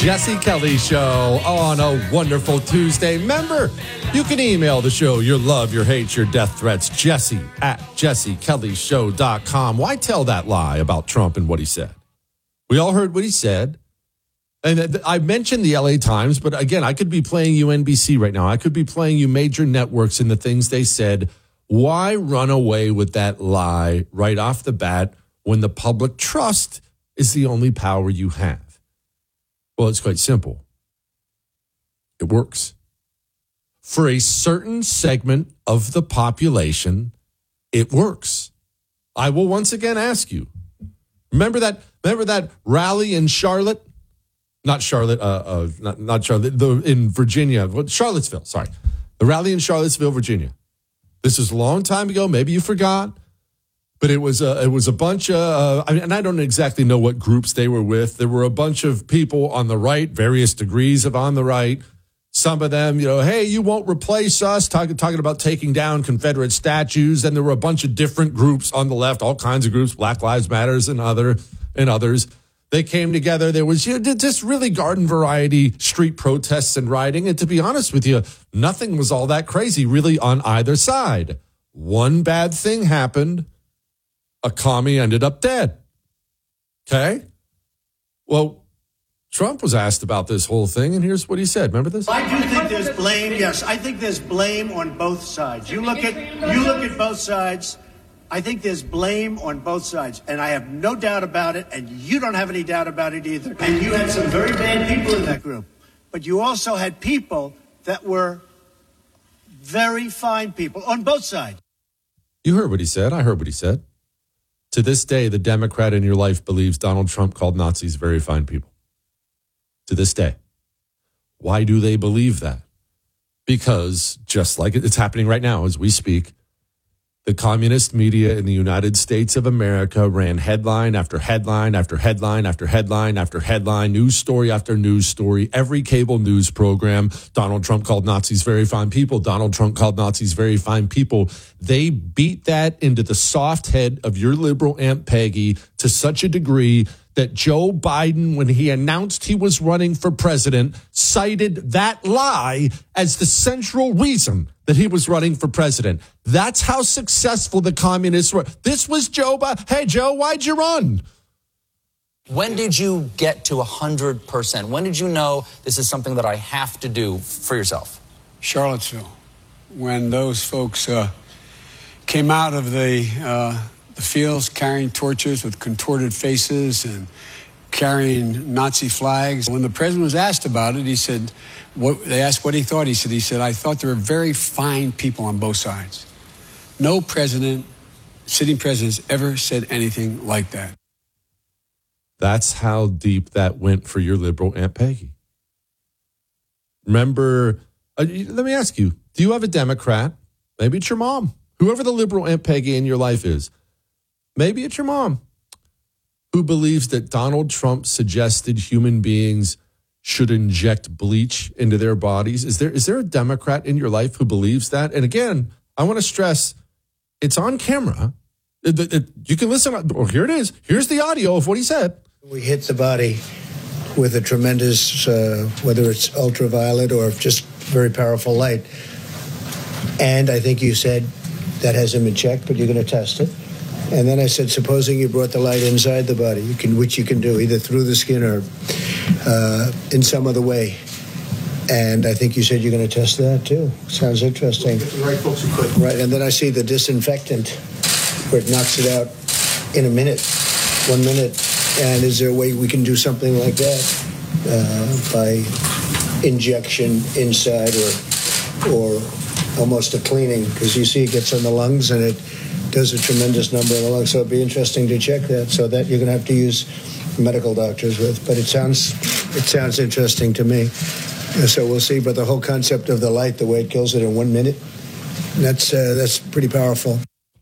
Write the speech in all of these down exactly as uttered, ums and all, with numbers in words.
Jesse Kelly Show on a wonderful Tuesday. Remember, you can email the show your love, your hate, your death threats, Jesse at jesse kelly show dot com. Why tell that lie about Trump and what he said? We all heard what he said. And I mentioned the L A Times, but again, I could be playing you N B C right now. I could be playing you major networks and the things they said. Why run away with that lie right off the bat when the public trust is the only power you have? Well, it's quite simple. It works. For a certain segment of the population, it works. I will once again ask you, remember that, remember that rally in Charlotte? Not Charlotte, uh, uh, not, not Charlotte, the, in Virginia, Charlottesville, sorry. The rally in Charlottesville, Virginia. This is a long time ago. Maybe you forgot. But it was a, it was a bunch of, uh, I mean, and I don't exactly know what groups they were with. There were a bunch of people on the right, various degrees of on the right. Some of them, you know, hey, you won't replace us, talking talking about taking down Confederate statues. And there were a bunch of different groups on the left, all kinds of groups, Black Lives Matters and other and others. They came together. There was you know, just really garden variety street protests and rioting. And to be honest with you, nothing was all that crazy really on either side. One bad thing happened. A commie ended up dead. Okay? Well, Trump was asked about this whole thing, and here's what he said. Remember this? I do think there's blame. Yes, I think there's blame on both sides. You look at you look at both sides. I think there's blame on both sides, and I have no doubt about it, and you don't have any doubt about it either. And you had some very bad people in that group, but you also had people that were very fine people on both sides. You heard what he said. I heard what he said. To this day, the Democrat in your life believes Donald Trump called Nazis very fine people. To this day. Why do they believe that? Because just like it's happening right now as we speak, the communist media in the United States of America ran headline after headline after headline after headline after headline, news story after news story, every cable news program. Donald Trump called Nazis very fine people. Donald Trump called Nazis very fine people. They beat that into the soft head of your liberal Aunt Peggy to such a degree that Joe Biden, when he announced he was running for president, cited that lie as the central reason that he was running for president. That's how successful the communists were. This was Joe Biden. Hey, Joe, why'd you run? When did you get to one hundred percent? When did you know this is something that I have to do for yourself? Charlottesville, when those folks uh, came out of the... Uh, the fields carrying torches with contorted faces and carrying Nazi flags. When the president was asked about it, he said, what, they asked what he thought. He said, he said, I thought there were very fine people on both sides. No president, sitting presidents ever said anything like that. That's how deep that went for your liberal Aunt Peggy. Remember, uh, let me ask you, do you have a Democrat? Maybe it's your mom. Whoever the liberal Aunt Peggy in your life is. Maybe it's your mom who believes that Donald Trump suggested human beings should inject bleach into their bodies. Is there is there a Democrat in your life who believes that? And again, I want to stress, it's on camera. It, it, it, you can listen. Oh, here it is. Here's the audio of what he said. We hit the body with a tremendous, uh, whether it's ultraviolet or just very powerful light. And I think you said that hasn't been checked, but you're going to test it. And then I said, supposing you brought the light inside the body, you can, which you can do either through the skin or uh, in some other way. And I think you said you're going to test that too. Sounds interesting. We'll get the right folks who could. Right, and then I see the disinfectant where it knocks it out in a minute, one minute. And is there a way we can do something like that uh, by injection inside or or almost a cleaning? Because you see it gets on the lungs and it does a tremendous number in the lungs. So it'd be interesting to check that. So that you're going to have to use medical doctors with. But it sounds it sounds interesting to me. So we'll see. But the whole concept of the light, the way it kills it in one minute, that's uh, that's pretty powerful.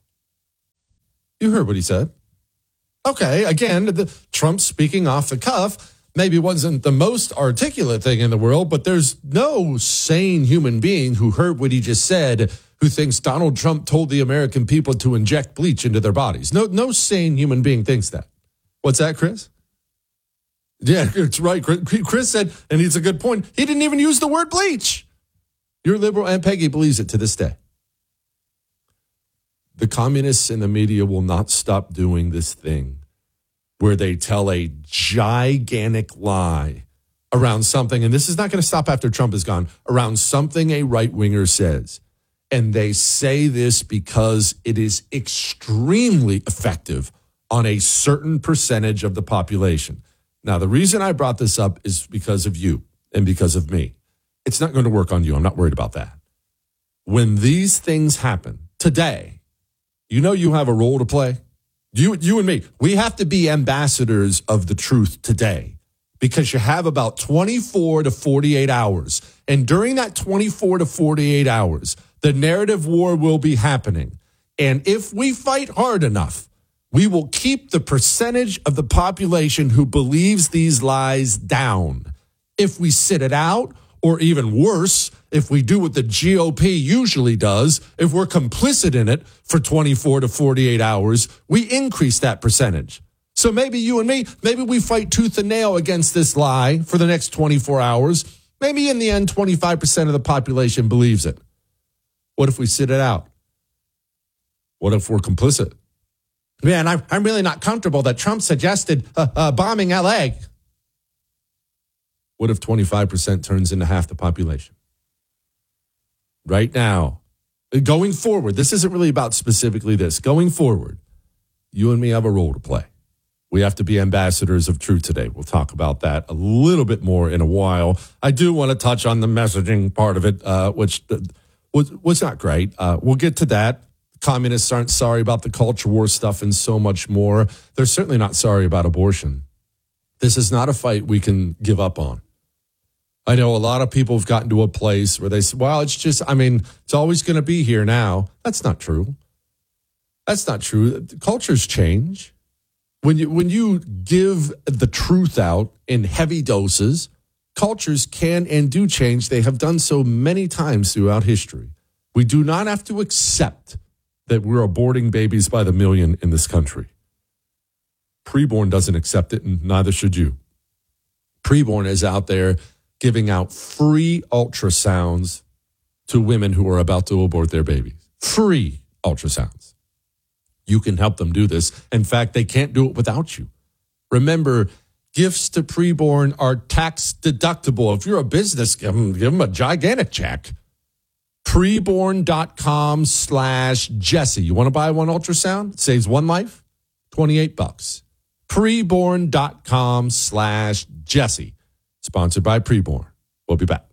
You heard what he said. Okay, again, the, Trump speaking off the cuff maybe wasn't the most articulate thing in the world, but there's no sane human being who heard what he just said who thinks Donald Trump told the American people to inject bleach into their bodies. No, no sane human being thinks that. What's that, Chris? Yeah, it's right. Chris said, and it's a good point, he didn't even use the word bleach. You're liberal, and Peggy believes it to this day. The communists in the media will not stop doing this thing where they tell a gigantic lie around something, and this is not going to stop after Trump is gone, around something a right-winger says. And they say this because it is extremely effective on a certain percentage of the population. Now, the reason I brought this up is because of you and because of me. It's not going to work on you. I'm not worried about that. When these things happen today, you know you have a role to play. You, you and me, we have to be ambassadors of the truth today because you have about twenty-four to forty-eight hours. And during that twenty-four to forty-eight hours, the narrative war will be happening. And if we fight hard enough, we will keep the percentage of the population who believes these lies down. If we sit it out, or even worse, if we do what the G O P usually does, if we're complicit in it for twenty-four to forty-eight hours, we increase that percentage. So maybe you and me, maybe we fight tooth and nail against this lie for the next twenty-four hours. Maybe in the end, twenty-five percent of the population believes it. What if we sit it out? What if we're complicit? Man, I'm, I'm really not comfortable that Trump suggested uh, uh, bombing L A. What if twenty-five percent turns into half the population? Right now, going forward, this isn't really about specifically this. Going forward, you and me have a role to play. We have to be ambassadors of truth today. We'll talk about that a little bit more in a while. I do want to touch on the messaging part of it, uh, which uh, was, was not great. Uh, we'll get to that. Communists aren't sorry about the culture war stuff and so much more. They're certainly not sorry about abortion. This is not a fight we can give up on. I know a lot of people have gotten to a place where they say, well, it's just, I mean, it's always going to be here now. That's not true. That's not true. Cultures change. When you when you give the truth out in heavy doses, cultures can and do change. They have done so many times throughout history. We do not have to accept that we're aborting babies by the million in this country. Preborn doesn't accept it, and neither should you. Preborn is out there giving out free ultrasounds to women who are about to abort their babies. Free ultrasounds. You can help them do this. In fact, they can't do it without you. Remember, gifts to preborn are tax deductible. If you're a business, give them, give them a gigantic check. Preborn.com slash Jesse. You want to buy one ultrasound? It saves one life? twenty-eight bucks. Preborn.com slash Jesse. Sponsored by Preborn. We'll be back.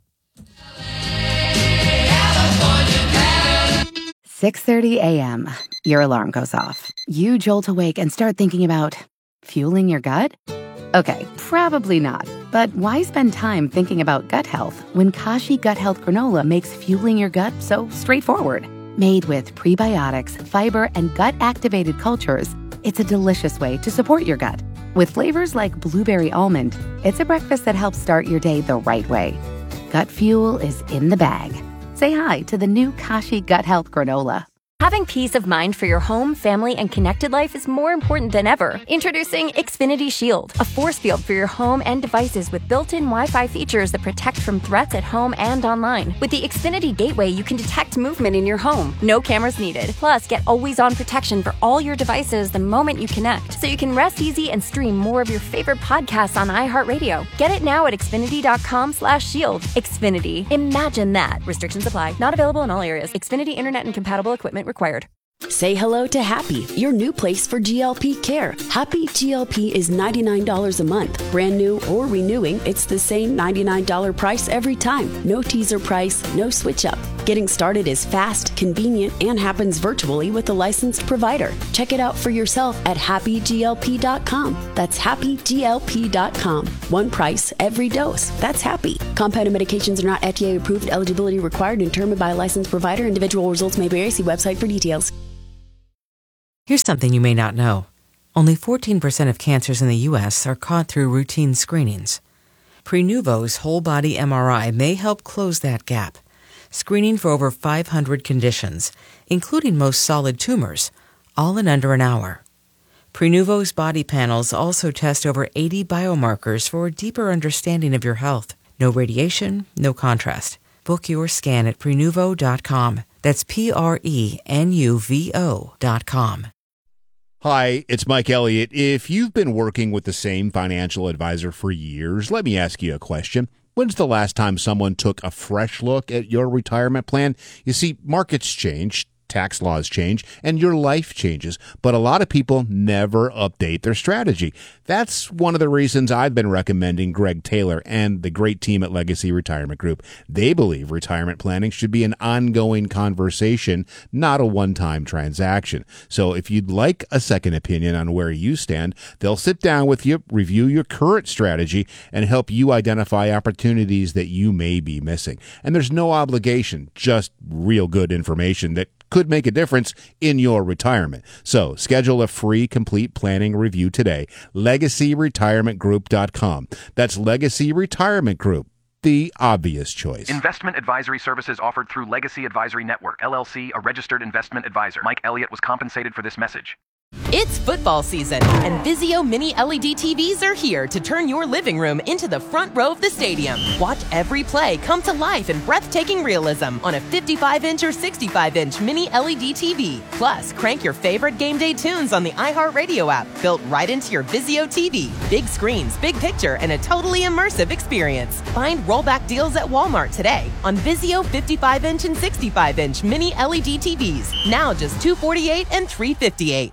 six thirty a.m. Your alarm goes off. You jolt awake and start thinking about fueling your gut? Okay, probably not. But why spend time thinking about gut health when Kashi Gut Health Granola makes fueling your gut so straightforward? Made with prebiotics, fiber, and gut-activated cultures, it's a delicious way to support your gut. With flavors like blueberry almond, it's a breakfast that helps start your day the right way. Gut fuel is in the bag. Say hi to the new Kashi Gut Health Granola. Having peace of mind for your home, family, and connected life is more important than ever. Introducing Xfinity Shield, a force field for your home and devices with built-in Wi-Fi features that protect from threats at home and online. With the Xfinity Gateway, you can detect movement in your home. No cameras needed. Plus, get always-on protection for all your devices the moment you connect, so you can rest easy and stream more of your favorite podcasts on iHeartRadio. Get it now at Xfinity.com slash shield. Xfinity. Imagine that. Restrictions apply. Not available in all areas. Xfinity Internet and compatible equipment required. Say hello to Happy, your new place for G L P care. Happy G L P is ninety-nine dollars a month. Brand new or renewing, it's the same ninety-nine dollars price every time. No teaser price, no switch up. Getting started is fast, convenient, and happens virtually with a licensed provider. Check it out for yourself at happy G L P dot com. That's happy G L P dot com. One price, every dose. That's Happy. Compounded medications are not F D A approved. Eligibility required and determined by a licensed provider. Individual results may vary. See website for details. Here's something you may not know. Only fourteen percent of cancers in the U S are caught through routine screenings. Prenuvo's whole-body M R I may help close that gap, screening for over five hundred conditions, including most solid tumors, all in under an hour. Prenuvo's body panels also test over eighty biomarkers for a deeper understanding of your health. No radiation, no contrast. Book your scan at Prenuvo dot com. That's P R E N U V O dot com. Hi, it's Mike Elliott. If you've been working with the same financial advisor for years, let me ask you a question. When's the last time someone took a fresh look at your retirement plan? You see, markets change, tax laws change, and your life changes, but a lot of people never update their strategy. That's one of the reasons I've been recommending Greg Taylor and the great team at Legacy Retirement Group. They believe retirement planning should be an ongoing conversation, not a one-time transaction. So if you'd like a second opinion on where you stand, they'll sit down with you, review your current strategy, and help you identify opportunities that you may be missing. And there's no obligation, just real good information that could make a difference in your retirement. So schedule a free complete planning review today. Legacy Retirement Group dot com. That's Legacy Retirement Group, the obvious choice. Investment advisory services offered through Legacy Advisory Network, L L C, a registered investment advisor. Mike Elliott was compensated for this message. It's football season, and Vizio Mini L E D T Vs are here to turn your living room into the front row of the stadium. Watch every play come to life in breathtaking realism on a fifty-five inch or sixty-five inch Mini L E D T V. Plus, crank your favorite game day tunes on the iHeartRadio app, built right into your Vizio T V. Big screens, big picture, and a totally immersive experience. Find rollback deals at Walmart today on Vizio fifty-five inch and sixty-five inch Mini L E D T Vs. Now just two hundred forty-eight dollars and three hundred fifty-eight dollars.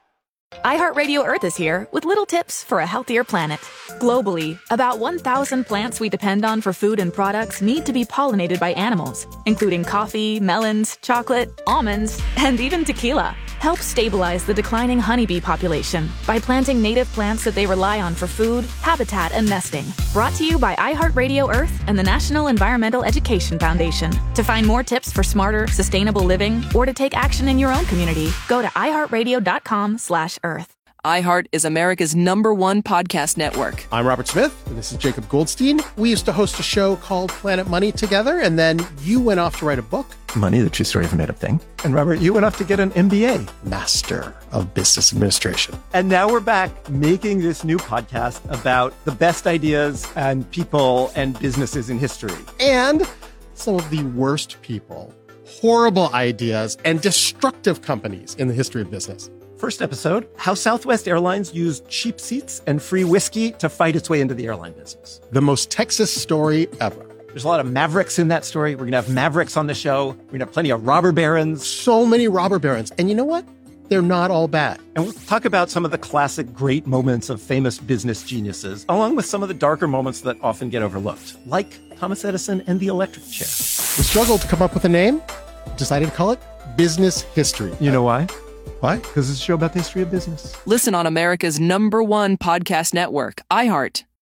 iHeartRadio Earth is here with little tips for a healthier planet. Globally, about one thousand plants we depend on for food and products need to be pollinated by animals, including coffee, melons, chocolate, almonds, and even tequila. Help stabilize the declining honeybee population by planting native plants that they rely on for food, habitat, and nesting. Brought to you by iHeartRadio Earth and the National Environmental Education Foundation. To find more tips for smarter, sustainable living, or to take action in your own community, go to iHeartRadio.com slash Earth. iHeart is America's number one podcast network. I'm Robert Smith, and this is Jacob Goldstein. We used to host a show called Planet Money together, and then you went off to write a book. Money, the true story of a made-up thing. And Robert, you went off to get an M B A. Master of Business Administration. And now we're back making this new podcast about the best ideas and people and businesses in history. And some of the worst people, horrible ideas, and destructive companies in the history of business. First episode, how Southwest Airlines used cheap seats and free whiskey to fight its way into the airline business. The most Texas story ever. There's a lot of Mavericks in that story. We're going to have Mavericks on the show. We're going to have plenty of robber barons. So many robber barons. And you know what? They're not all bad. And we'll talk about some of the classic great moments of famous business geniuses, along with some of the darker moments that often get overlooked, like Thomas Edison and the electric chair. We struggled to come up with a name, decided to call it Business History. You know why? Why? Because it's a show about the history of business. Listen on America's number one podcast network, iHeart.